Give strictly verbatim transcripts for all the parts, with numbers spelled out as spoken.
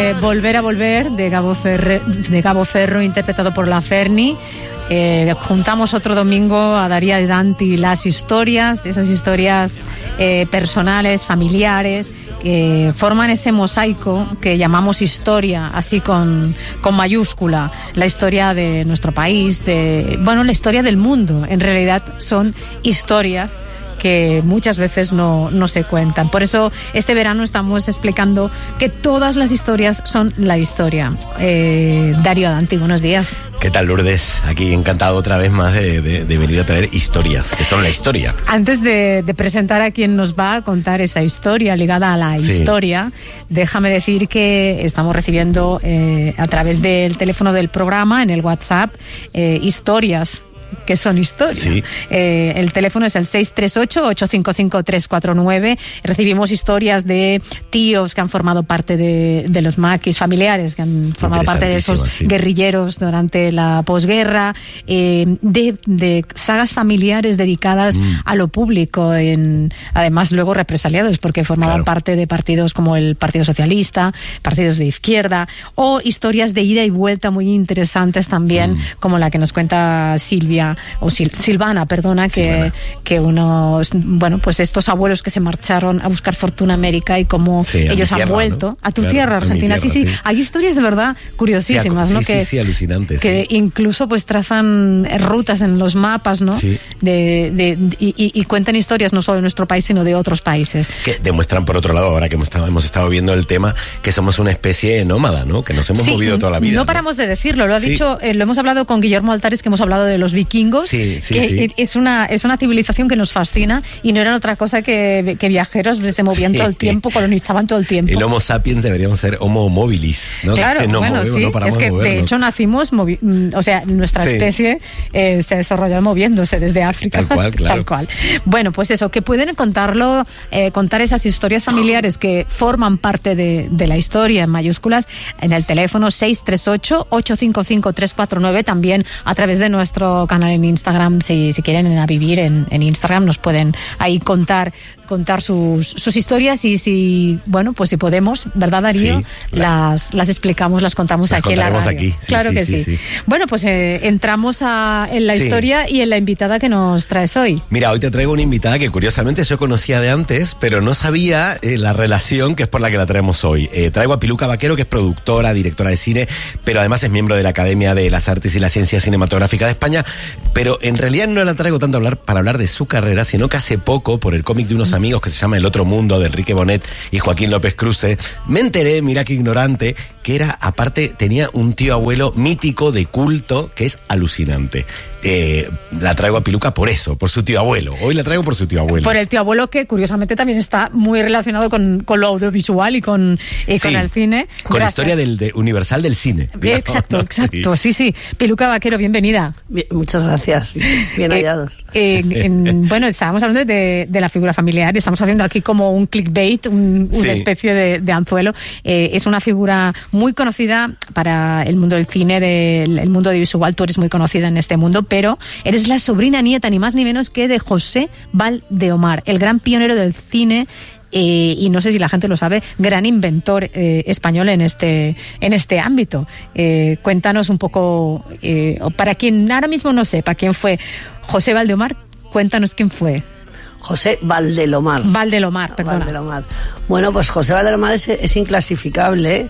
de Volver a Volver, de Gabo, Ferre, de Gabo Ferro, interpretado por La Ferni. Eh, juntamos otro domingo a Daria y Danti las historias, esas historias eh, personales, familiares, que forman ese mosaico que llamamos historia, así con, con mayúscula, la historia de nuestro país, de, bueno, la historia del mundo. En realidad son historias que muchas veces no, no se cuentan. Por eso este verano estamos explicando que todas las historias son la historia. Eh, Dario Danti, buenos días. ¿Qué tal, Lourdes? Aquí encantado otra vez más de, de, de venir a traer historias, que son la historia. Antes de, de presentar a quien nos va a contar esa historia ligada a la sí. historia, déjame decir que estamos recibiendo eh, a través del teléfono del programa, en el WhatsApp, eh, historias que son historias. Sí. Eh, el teléfono es el seis tres ocho, ocho cinco cinco, tres cuatro nueve. Recibimos historias de tíos que han formado parte de, de los maquis, familiares que han formado parte de esos sí. guerrilleros durante la posguerra, eh, de, de sagas familiares dedicadas mm. a lo público, en, además luego represaliados porque formaban claro. parte de partidos como el Partido Socialista, partidos de izquierda, o historias de ida y vuelta muy interesantes también, mm. como la que nos cuenta Silvia o Sil- Silvana, perdona, que, Silvana. que unos, bueno, pues estos abuelos que se marcharon a buscar fortuna a América y cómo sí, ellos han tierra, vuelto ¿no? a tu claro, tierra, Argentina. Tierra, sí, sí, sí, hay historias de verdad curiosísimas, sí, ¿no? Sí, que, sí, sí, alucinantes. Que sí. incluso pues trazan rutas en los mapas, ¿no? Sí. De, de, de, y, y cuentan historias no solo de nuestro país, sino de otros países. Que demuestran, por otro lado, ahora que hemos estado, hemos estado viendo el tema, que somos una especie nómada, ¿no? Que nos hemos sí, movido toda la vida. No, ¿no? paramos de decirlo, lo ha sí. dicho, eh, lo hemos hablado con Guillermo Altares, que hemos hablado de los vikingos. Sí, sí, que sí. es una es una civilización que nos fascina y no eran otra cosa que, que viajeros, se movían sí. todo el tiempo, colonizaban todo el tiempo. El Homo sapiens deberíamos ser Homo mobilis, ¿no? Claro, que no bueno, movemos, sí, no paramos es que de, de hecho nacimos, movi- o sea, nuestra sí. especie eh, se desarrolló moviéndose desde África. Tal cual, claro. Tal cual. Bueno, pues eso, que pueden contarlo, eh, contar esas historias familiares que forman parte de, de la historia en mayúsculas en el teléfono seis tres ocho, ocho cinco cinco, tres cuatro nueve, también a través de nuestro canal en Instagram, si, si quieren a vivir en, en Instagram, nos pueden ahí contar contar sus, sus historias y si, bueno, pues si podemos, ¿verdad, Darío? Sí, claro. las, las explicamos, las contamos las aquí en la radio. Aquí. Sí, claro sí, que sí, sí. sí. Bueno, pues eh, entramos a, en la sí. historia y en la invitada que nos traes hoy. Mira, hoy te traigo una invitada que curiosamente yo conocía de antes, pero no sabía eh, la relación que es por la que la traemos hoy. Eh, traigo a Piluca Vaquero, que es productora, directora de cine, pero además es miembro de la Academia de las Artes y la Ciencia Cinematográfica de España, pero en realidad no la traigo tanto a hablar, para hablar de su carrera, sino que hace poco, por el cómic de unos amigos que se llama El Otro Mundo, de Enrique Bonet y Joaquín López Cruce, me enteré, mira qué ignorante, que era, aparte, tenía un tío abuelo mítico de culto que es alucinante. Eh, la traigo a Piluca por eso, por su tío abuelo. Hoy la traigo por su tío abuelo. Por el tío abuelo, que curiosamente también está muy relacionado con, con lo audiovisual y con, y con sí, el cine. Con Gracias. la historia del, de, universal del cine. Exacto, exacto, sí, sí. Piluca Vaquero, bienvenida. Bien, muchas gracias, bien hallados. Eh, eh, en, bueno, estábamos hablando de, de la figura familiar, estamos haciendo aquí como un clickbait, un, una sí. especie de, de anzuelo. Eh, es una figura muy conocida para el mundo del cine, del el mundo audiovisual. Tú eres muy conocida en este mundo, pero eres la sobrina nieta, ni más ni menos que de José Valdeomar, el gran pionero del cine. Eh, y no sé si la gente lo sabe, gran inventor eh, español en este en este ámbito. Eh, cuéntanos un poco, eh, para quien ahora mismo no sepa quién fue José Valdeomar, cuéntanos quién fue. José Valdelomar. Valdelomar, perdona. Valdelomar. Bueno, pues José Valdelomar es, es inclasificable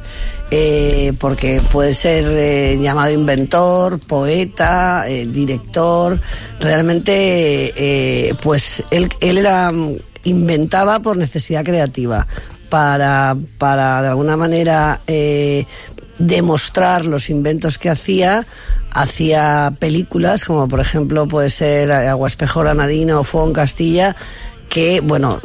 eh, porque puede ser eh, llamado inventor, poeta, eh, director. Realmente, eh, pues él, él era... inventaba por necesidad creativa, para, para de alguna manera eh, demostrar los inventos que hacía. Hacía películas, como por ejemplo puede ser Aguaspejo Granadino o Fuego en Castilla, que, bueno,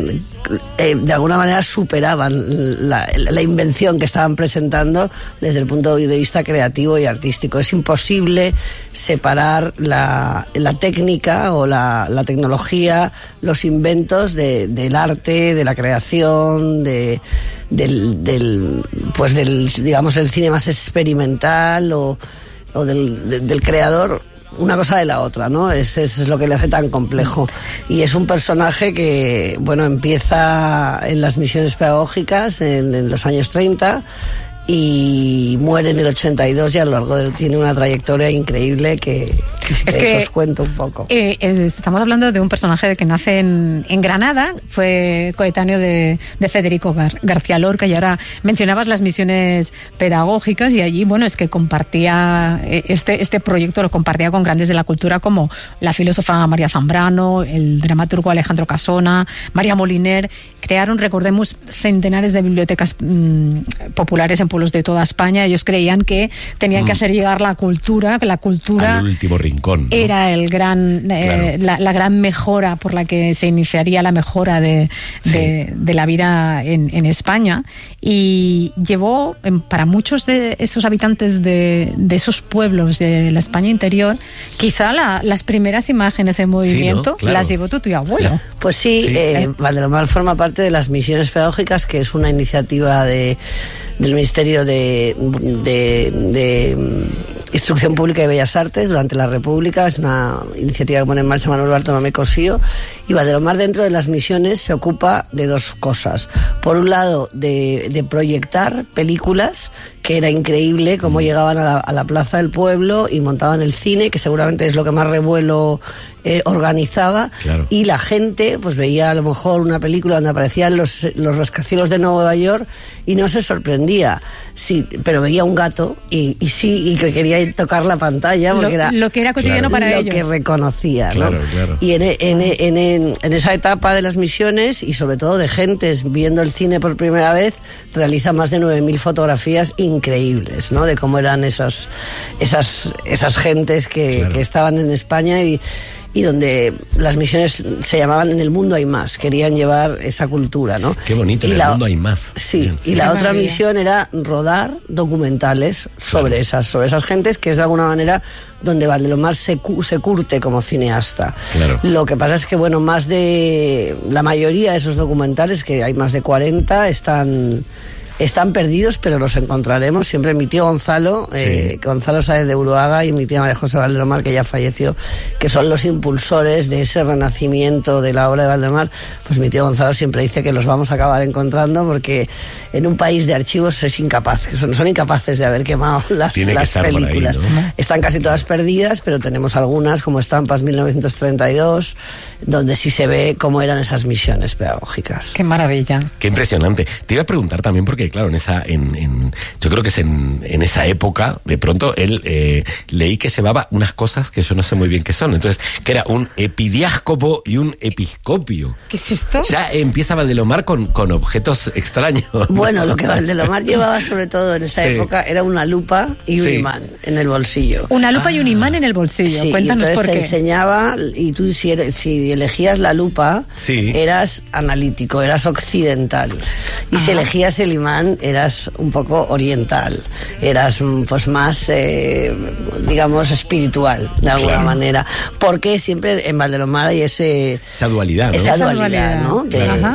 eh, de alguna manera superaban la, la invención que estaban presentando desde el punto de vista creativo y artístico. Es imposible separar la, la técnica o la, la tecnología, los inventos de, del arte, de la creación, de, del, del, pues del, digamos, el cine más experimental o, o del, de, del creador. Una cosa de la otra, ¿no? Es, es lo que le hace tan complejo. Y es un personaje que, bueno, empieza en las misiones pedagógicas en, en los años treinta y muere en el ochenta y dos y a lo largo de, tiene una trayectoria increíble que, que, es que, que os cuento un poco. Eh, eh, estamos hablando de un personaje que nace en, en Granada, fue coetáneo de, de Federico Gar, García Lorca, y ahora mencionabas las misiones pedagógicas, y allí, bueno, es que compartía este, este proyecto, lo compartía con grandes de la cultura como la filósofa María Zambrano, el dramaturgo Alejandro Casona, María Moliner. Crearon, recordemos, centenares de bibliotecas mmm, populares en pueblos de toda España. Ellos creían que tenían mm. que hacer llegar la cultura, que la cultura al último rincón, ¿no? Era el gran, eh, claro. la, la gran mejora por la que se iniciaría la mejora de, sí. de, de la vida en, en España, y llevó para muchos de esos habitantes de, de esos pueblos de la España interior, quizá la, las primeras imágenes en movimiento, sí, ¿no? Claro. Las llevó tu tío abuelo. Pues sí, sí. Eh, Valdelomar forma parte de las misiones pedagógicas, que es una iniciativa de del Ministerio de, de, de Instrucción Pública y Bellas Artes durante la República. Es una iniciativa que pone en marcha Manuel Bartolomé Cosío, y Valdelomar, dentro de las misiones, se ocupa de dos cosas. Por un lado, de, de proyectar películas, que era increíble cómo llegaban a la, a la plaza del pueblo y montaban el cine, que seguramente es lo que más revuelo eh, organizaba, claro. Y la gente pues veía a lo mejor una película donde aparecían los, los rascacielos de Nueva York y no se sorprendía, sí, pero veía un gato y, y sí, y que quería tocar la pantalla porque lo, era lo que era cotidiano, claro, para lo ellos, que reconocía, claro, ¿no? Claro. Y en, en, en, en, en esa etapa de las misiones, y sobre todo de gentes viendo el cine por primera vez, realiza más de nueve mil fotografías increíbles, ¿no? De cómo eran esas esas esas gentes que, claro. que estaban en España, y y donde las misiones se llamaban En el mundo hay más, querían llevar esa cultura, ¿no? Qué bonito, y En la, el mundo hay más. Sí, Bien, y sí. la Qué otra maravilla. misión era rodar documentales sobre, claro. esas, sobre esas gentes, que es de alguna manera donde Valdelomar se, se curte como cineasta. Claro. Lo que pasa es que, bueno, más de la mayoría de esos documentales, que hay más de cuarenta, están... Están perdidos, pero los encontraremos. Siempre mi tío Gonzalo, sí. eh, Gonzalo Sáez de Uruaga, y mi tía María José Valdelomar, que ya falleció, que son los impulsores de ese renacimiento de la obra de Valdelomar. Pues mi tío Gonzalo siempre dice que los vamos a acabar encontrando, porque en un país de archivos es incapaz, son, son incapaces de haber quemado las, las películas. Por ahí, ¿no? Están casi todas perdidas, pero tenemos algunas, como Estampas mil novecientos treinta y dos, donde sí se ve cómo eran esas misiones pedagógicas. Qué maravilla. Qué impresionante. Te iba a preguntar también, porque claro, en esa, en, en, yo creo que es en, en esa época, de pronto él eh, leí que llevaba unas cosas que yo no sé muy bien qué son. Entonces, que era un epidiáscopo y un episcopio. ¿Qué es esto? Ya empieza Valdelomar con, con objetos extraños. Bueno, lo que Valdelomar llevaba sobre todo en esa sí. época era una lupa y un sí. imán en el bolsillo. Una lupa ah. y un imán en el bolsillo. Sí, Cuéntanos y por te qué. enseñaba, y tú si, eres, si elegías la lupa, sí. eras analítico, eras occidental. Y Ajá. si elegías el imán, eras un poco oriental. Eras pues más, eh, digamos, espiritual, de alguna claro. manera. Porque siempre en Valdelomar hay ese... Esa dualidad, ¿no? Esa Esa dualidad, dualidad. ¿no? De, Ajá.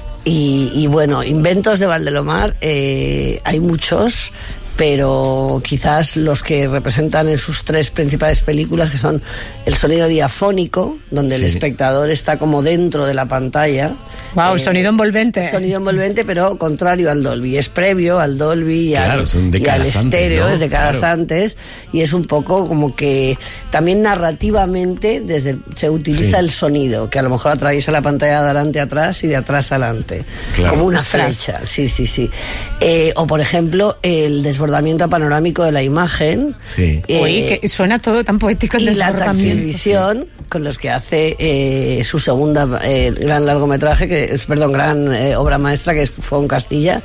Y, y bueno, inventos de Valdelomar eh, hay muchos, pero quizás los que representan en sus tres principales películas, que son el sonido diafónico, donde sí. el espectador está como dentro de la pantalla. Wow, eh, sonido envolvente. Sonido envolvente, pero contrario al Dolby. Es previo al Dolby y, claro, al, y al estéreo, antes, ¿no? es décadas claro. antes, y es un poco como que también narrativamente desde se utiliza sí. el sonido, que a lo mejor atraviesa la pantalla de adelante a atrás y de atrás adelante, claro. como una flecha. Sí, sí, sí. Eh, o por ejemplo, el desbordamiento panorámico de la imagen. Sí. Eh, Uy, que suena todo tan poético el y desbordamiento. La taxilvisión, sí. con los que hace eh, su segunda eh, gran largometraje, que es, perdón, gran eh, obra maestra, que es Fuego en Castilla,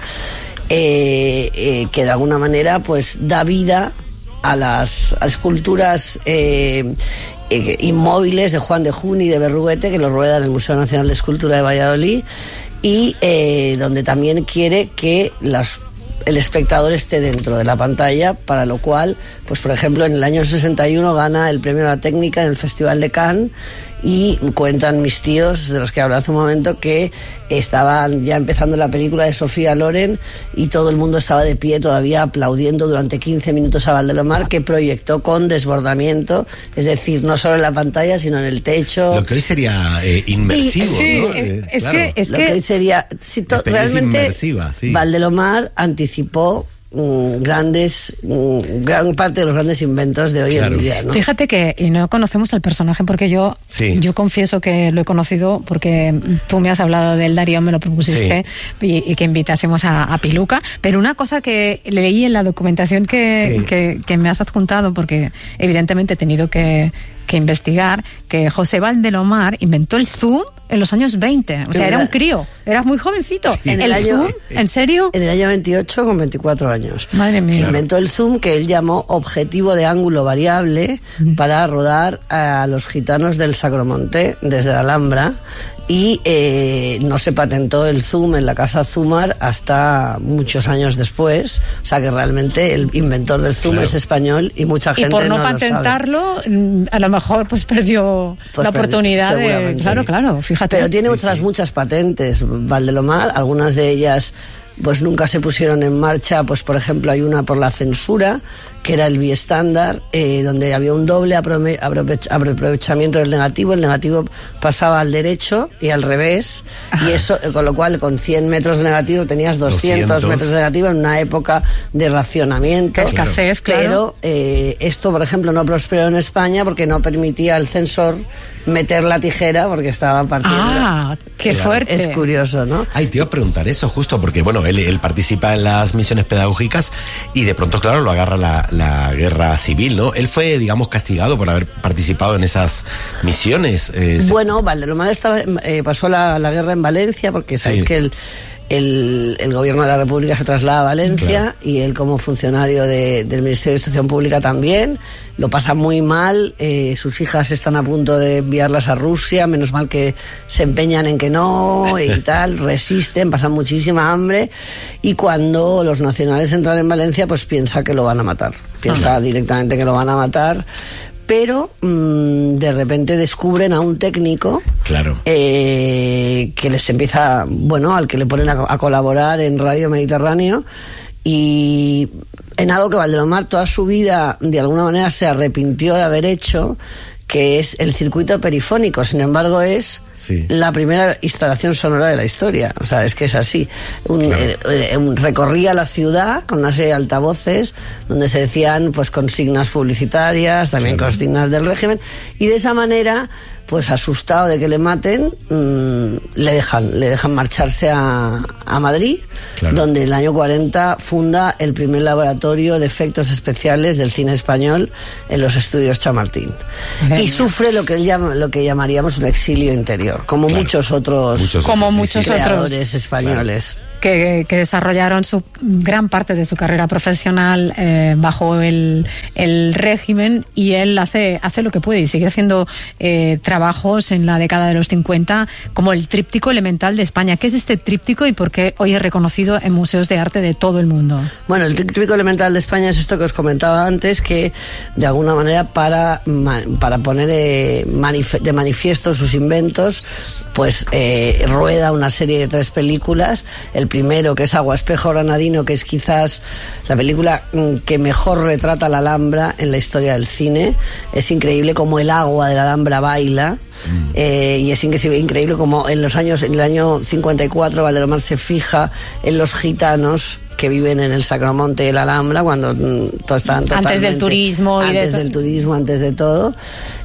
eh, eh, que de alguna manera pues da vida a las a esculturas eh, eh, inmóviles de Juan de Juni y de Berruguete, que lo rueda en el Museo Nacional de Escultura de Valladolid, y eh, donde también quiere que las el espectador esté dentro de la pantalla, para lo cual, pues por ejemplo, en el año sesenta y uno gana el premio a la técnica en el Festival de Cannes, y cuentan mis tíos, de los que hablé hace un momento, que estaban ya empezando la película de Sofía Loren y todo el mundo estaba de pie todavía aplaudiendo durante quince minutos a Valdelomar, que proyectó con desbordamiento, es decir, no solo en la pantalla, sino en el techo. Lo que hoy sería eh, inmersivo, y, sí, ¿no? Eh, es claro. que es Lo que, que hoy sería... Si to, realmente inmersiva, sí. Valdelomar anticipó mm, grandes, mm, gran parte de los grandes inventos de hoy claro. en día, ¿no? Fíjate que, y no conocemos al personaje porque yo, sí. yo confieso que lo he conocido porque tú me has hablado del Darío, me lo propusiste sí. y, y que invitásemos a, a Piluca, pero una cosa que leí en la documentación que, sí. que, que me has adjuntado, porque evidentemente he tenido que, que investigar, que José Valdelomar inventó el zoom en los años veinte, o sea, era un crío, era muy jovencito. Sí. En el, el año, zoom, ¿en serio? En el año veintiocho, con veinticuatro años. Madre mía. Claro. Inventó el zoom, que él llamó objetivo de ángulo variable, mm. para rodar a los gitanos del Sacromonte desde la Alhambra, y eh, no se patentó el zoom en la casa Zumar hasta muchos años después, o sea que realmente el inventor del zoom claro. es español y mucha gente y por no, no patentarlo, lo sabe. A lo mejor pues perdió pues la perdió, oportunidad de... Claro, sí. claro, fíjate. Pero tiene sí, otras sí. muchas patentes, Valdelomar, algunas de ellas pues nunca se pusieron en marcha, pues por ejemplo hay una por la censura, que era el biestándar, eh, donde había un doble aprove- aprovechamiento del negativo, el negativo pasaba al derecho y al revés, ah. y eso, con lo cual con cien metros de negativo tenías doscientos, doscientos. Metros de negativo en una época de racionamiento. Qué escasez, claro. Pero eh, esto, por ejemplo, no prosperó en España porque no permitía al censor meter la tijera porque estaba partiendo. Ah, qué claro. fuerte. Es curioso, ¿no? Ay, te iba a preguntar eso justo porque, bueno, él, él participa en las misiones pedagógicas y de pronto, claro, lo agarra la, la guerra civil, ¿no? Él fue, digamos, castigado por haber participado en esas misiones. Eh, bueno, Valdelomar estaba, eh, pasó la, la guerra en Valencia porque sabéis sí. que el El, el gobierno de la República se traslada a Valencia, claro. y él como funcionario de, del Ministerio de Instrucción Pública también, lo pasa muy mal, eh, sus hijas están a punto de enviarlas a Rusia, menos mal que se empeñan en que no y tal, resisten, pasan muchísima hambre, y cuando los nacionales entran en Valencia pues piensa que lo van a matar, piensa ah. directamente que lo van a matar, pero mmm, de repente descubren a un técnico claro. eh, que les empieza, bueno, al que le ponen a, a colaborar en Radio Mediterráneo, y en algo que Valdelomar toda su vida de alguna manera se arrepintió de haber hecho, que es el circuito perifónico. Sin embargo, es sí. la primera instalación sonora de la historia. O sea, es que es así. Un, claro. eh, un, recorría la ciudad con una serie de altavoces donde se decían pues consignas publicitarias, también claro. consignas del régimen, y de esa manera, pues asustado de que le maten, mmm, le dejan le dejan marcharse a, a Madrid, claro. donde en el año cuarenta funda el primer laboratorio de efectos especiales del cine español en los estudios Chamartín. Genial. Y sufre lo que él llama, lo que llamaríamos un exilio interior, como claro. muchos otros muchos como otros, muchos sí, sí. otros españoles. Claro. Que, que desarrollaron su gran parte de su carrera profesional eh, bajo el, el régimen, y él hace hace lo que puede y sigue haciendo eh, trabajos en la década de los cincuenta, como el tríptico elemental de España. ¿Qué es este tríptico y por qué hoy es reconocido en museos de arte de todo el mundo? Bueno, el tríptico elemental de España es esto que os comentaba antes, que de alguna manera para, para poner eh, manif- de manifiesto sus inventos, pues eh, rueda una serie de tres películas. El primero, que es Agua Espejo Granadino, que es quizás la película que mejor retrata la Alhambra en la historia del cine. Es increíble cómo el agua de la Alhambra baila. Mm. Eh, y es increíble, increíble como en los años, en el año cincuenta y cuatro, Valdelomar se fija en los gitanos que viven en el Sacromonte de la Alhambra, cuando mm, todo estaban totalmente... Antes del turismo. Antes y de del turismo, antes de todo.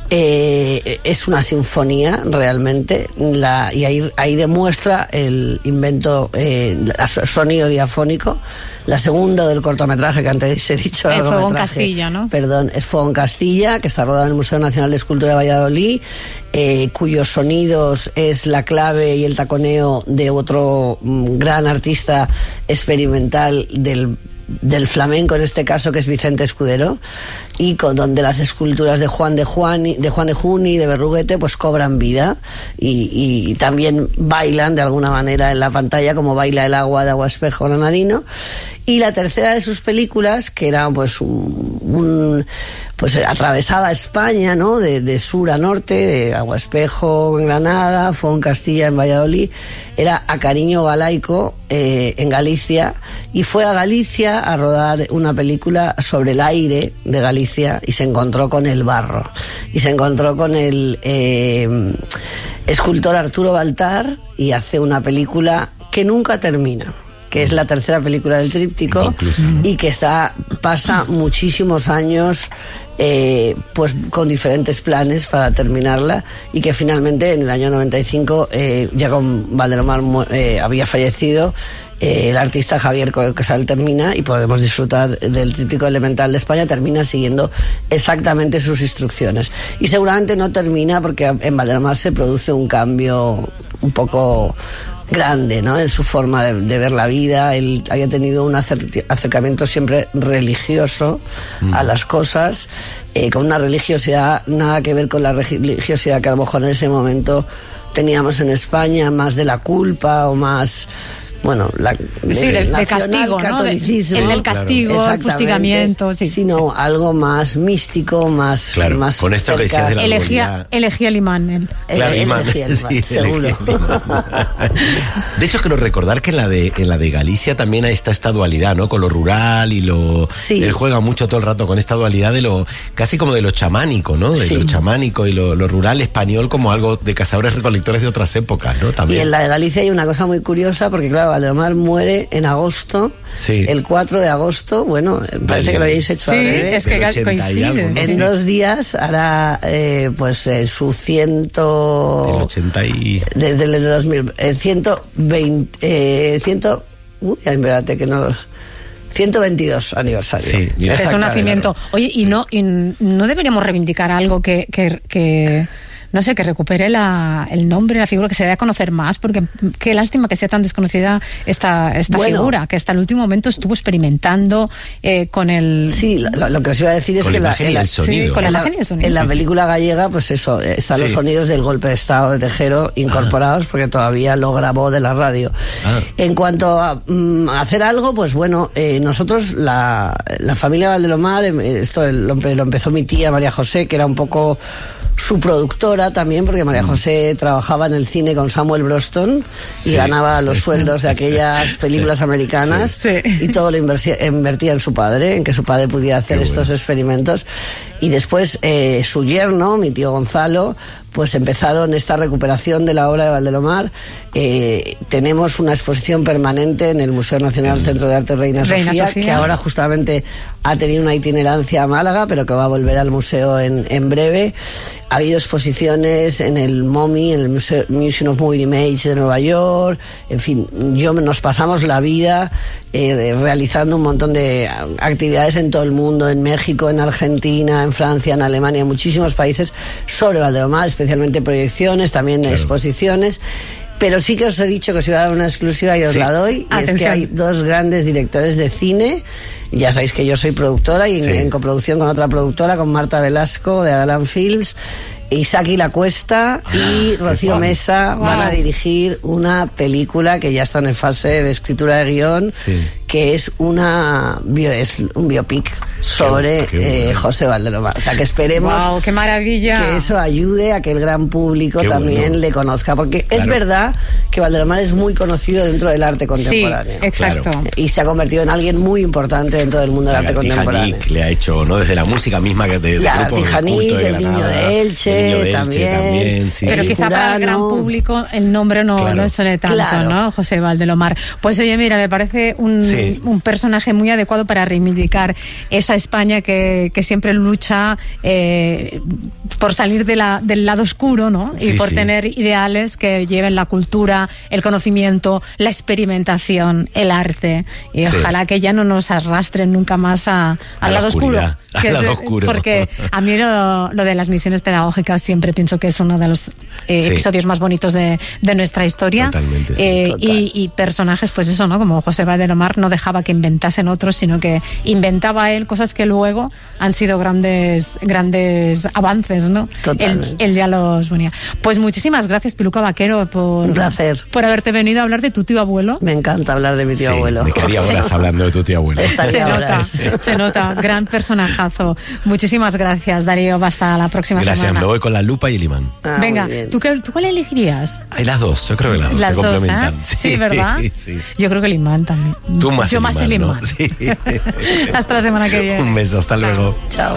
Eh, es una sinfonía realmente, la, y ahí, ahí demuestra el invento, eh, el sonido diafónico. La segunda del cortometraje que antes he dicho, el Fuego en Castilla, ¿no? Perdón, es Fuego en Castilla, que está rodado en el Museo Nacional de Escultura de Valladolid, eh, cuyos sonidos es la clave y el taconeo de otro mm, gran artista experimental del del flamenco, en este caso, que es Vicente Escudero, y con donde las esculturas de Juan de Juan de Juan de Juni, de Berruguete, pues cobran vida y, y también bailan de alguna manera en la pantalla, como baila el agua de Agua Espejo Granadino. Y la tercera de sus películas, que era pues un, un pues atravesaba España, ¿no? De, de sur a norte, de Agua Espejo en Granada, Fuego en Castilla en Valladolid, era A Cariño Galaico eh, en Galicia, y fue a Galicia a rodar una película sobre el aire de Galicia, y se encontró con el barro, y se encontró con el eh, escultor Arturo Baltar, y hace una película que nunca termina. que es la tercera película del tríptico, y que está pasa muchísimos años eh, pues con diferentes planes para terminarla, y que finalmente en el año noventa y cinco, eh, ya con Valdelomar eh, había fallecido, eh, el artista Javier Casal termina, y podemos disfrutar del tríptico elemental de España. Termina siguiendo exactamente sus instrucciones, y seguramente no termina porque en Valdelomar se produce un cambio un poco grande, ¿no?, en su forma de, de ver la vida. Él había tenido un acer- acercamiento siempre religioso mm. a las cosas, eh, con una religiosidad nada que ver con la religiosidad que a lo mejor en ese momento teníamos en España, más de la culpa o más... Bueno, la, de, sí, del de castigo, catolicismo, ¿no? El del castigo, el fustigamiento, sí, sino sí. algo más místico, más, claro, más con esto cerca. Que decías de la elegía, elegía el imán. Él. Claro, el, imán, elegía el imán, sí, seguro. De hecho, quiero recordar que en la de en la de Galicia también está esta dualidad, ¿no? Con lo rural y lo... Sí. Él juega mucho todo el rato con esta dualidad de lo... casi como de lo chamánico, ¿no? De sí. lo chamánico y lo, lo rural español como algo de cazadores recolectores de otras épocas, ¿no? También. Y en la de Galicia hay una cosa muy curiosa, porque claro, Valdelomar muere en agosto, sí. el cuatro de agosto, bueno, parece vale. que lo habéis hecho sí, a breve. es que coincide. Algo, ¿no? En sí. dos días hará eh, pues eh, su ciento... El ochenta y... Desde el dos mil... Eh, ciento veinte... Eh, ciento... Uy, espérate que no... ciento veintidós aniversario. Sí, mira. Es un nacimiento. Oye, y no, y no deberíamos reivindicar algo que... que, que... no sé, que recupere la, el nombre, la figura, que se dé a conocer más, porque qué lástima que sea tan desconocida esta, esta bueno, figura, que hasta el último momento estuvo experimentando eh, con el... Sí, lo, lo que os iba a decir es con que la, la, la, sí, con la, la imagen y el sonido. En la sí, película sí. gallega, pues eso, están sí. los sonidos del golpe de estado de Tejero incorporados, ah. porque todavía lo grabó de la radio. Ah. En cuanto a um, hacer algo, pues bueno, eh, nosotros, la, la familia Valdelomar, esto lo, lo empezó mi tía María José, que era un poco su productora también, porque María José trabajaba en el cine con Samuel Broston y sí. ganaba los sueldos de aquellas películas americanas, sí. Sí. y todo lo invertía, invertía en su padre, en que su padre pudiera hacer Qué estos bueno. experimentos. Y después eh, su yerno, mi tío Gonzalo, pues empezaron esta recuperación de la obra de Valdelomar. Eh, tenemos una exposición permanente en el Museo Nacional Centro de Arte Reina, Reina Sofía, Sofía, que ahora justamente ha tenido una itinerancia a Málaga, pero que va a volver al museo en, en breve. Ha habido exposiciones en el MoMI, en el Museo, Museum of Moving Image de Nueva York. En fin, yo nos pasamos la vida eh, realizando un montón de actividades en todo el mundo, en México, en Argentina, en Francia, en Alemania, en muchísimos países, sobre Valdelomar, especialmente proyecciones, también claro. exposiciones. Pero sí que os he dicho que os iba a dar una exclusiva y os sí. la doy. Y Atención. Es que hay dos grandes directores de cine. Ya sabéis que yo soy productora y sí. en, en coproducción con otra productora, con Marta Velasco de Alan Films. Isaki La Cuesta ah, y Rocío Mesa wow. van a dirigir una película que ya está en fase de escritura de guión, sí. que es una bio, es un biopic sobre qué, qué bueno. eh, José Valdelomar. O sea, que esperemos wow, qué maravilla. que eso ayude a que el gran público qué también bueno. le conozca, porque claro. es verdad que Valdelomar es muy conocido dentro del arte contemporáneo. Sí, exacto. Claro. Y se ha convertido en alguien muy importante dentro del mundo del arte contemporáneo. Le ha hecho, ¿no? Desde la música misma que de, de la Tijanic, el Niño de Elche. De también, también sí. Pero sí. quizá para el gran público el nombre no, claro. no suene tanto, claro. ¿no? José Valdelomar. Pues oye, mira, me parece un, sí. un personaje muy adecuado para reivindicar esa España que, que siempre lucha eh, por salir de la, del lado oscuro, ¿no? Y sí, por sí. tener ideales que lleven la cultura, el conocimiento, la experimentación, el arte. Y sí. ojalá que ya no nos arrastren nunca más a, a al lado oscuro. Que al lado es, oscuro. Porque a mí lo, lo de las misiones pedagógicas siempre pienso que es uno de los eh, sí. episodios más bonitos de, de nuestra historia. Totalmente, sí. eh, Total. y, y personajes, pues eso, ¿no? Como José Valdelomar no dejaba que inventasen otros, sino que inventaba él cosas que luego han sido grandes grandes avances, ¿no? Totalmente. Él, él ya los ponía. Pues muchísimas gracias, Piluca Vaquero, por, Un placer. por haberte venido a hablar de tu tío abuelo. Me encanta hablar de mi tío sí, abuelo. Me quedaría horas sí. hablando de tu tío abuelo. Se nota, sí. se nota. Gran personajazo. Muchísimas gracias, Darío. Hasta la próxima gracias, semana. Gracias, me voy con la lupa y el imán. Ah, Venga, ¿tú, qué, ¿tú cuál elegirías? Hay las dos, yo creo que las dos las se dos, complementan. ¿eh? Sí, sí, ¿verdad? Sí. Yo creo que el imán también. Tú más yo el más imán, el imán. ¿no? Sí. Hasta la semana que viene. Un beso, hasta Chao. luego. Chao.